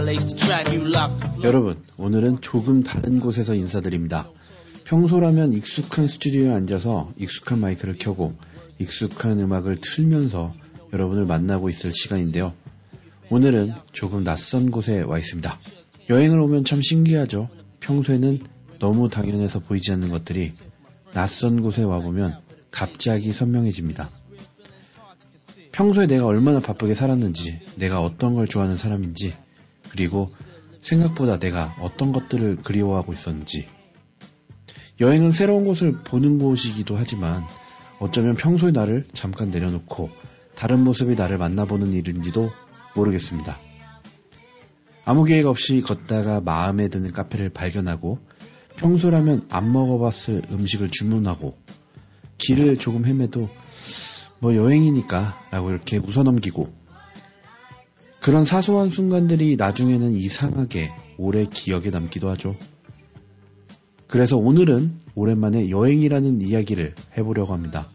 여러분, 오늘은 조금 다른 곳에서 인사드립니다. 평소라면 익숙한 스튜디오에 앉아서 익숙한 마이크를 켜고 익숙한 음악을 틀면서 여러분을 만나고 있을 시간인데요. 오늘은 조금 낯선 곳에 와 있습니다. 여행을 오면 참 신기하죠. 평소에는 너무 당연해서 보이지 않는 것들이 낯선 곳에 와보면 갑자기 선명해집니다. 평소에 내가 얼마나 바쁘게 살았는지, 내가 어떤 걸 좋아하는 사람인지, 그리고 생각보다 내가 어떤 것들을 그리워하고 있었는지. 여행은 새로운 곳을 보는 곳이기도 하지만 어쩌면 평소의 나를 잠깐 내려놓고 다른 모습의 나를 만나보는 일인지도 모르겠습니다. 아무 계획 없이 걷다가 마음에 드는 카페를 발견하고 평소라면 안 먹어봤을 음식을 주문하고 길을 조금 헤매도 뭐 여행이니까 라고 이렇게 웃어넘기고 그런 사소한 순간들이 나중에는 이상하게 오래 기억에 남기도 하죠. 그래서 오늘은 오랜만에 여행이라는 이야기를 해보려고 합니다.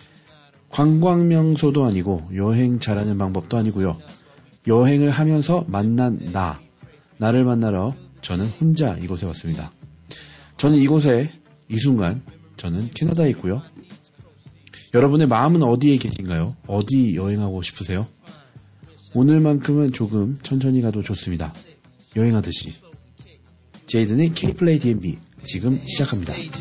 관광명소도 아니고 여행 잘하는 방법도 아니고요. 여행을 하면서 만난 나를 만나러 저는 혼자 이곳에 왔습니다. 저는 이곳에 이 순간 저는 캐나다에 있고요. 여러분의 마음은 어디에 계신가요? 어디 여행하고 싶으세요? 오늘만큼은 조금 천천히 가도 좋습니다. 여행하듯이. 제이든의 K-플레이 DMB 지금 시작합니다.